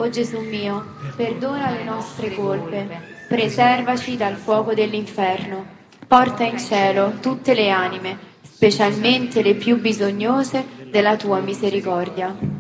O Gesù mio, perdona le nostre colpe, preservaci dal fuoco dell'inferno, porta in cielo tutte le anime, specialmente le più bisognose della tua misericordia.